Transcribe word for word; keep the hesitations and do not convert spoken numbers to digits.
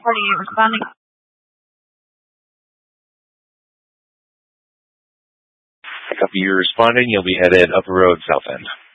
forty-eight responding. Copy, you're responding. You'll be headed up the road, south end.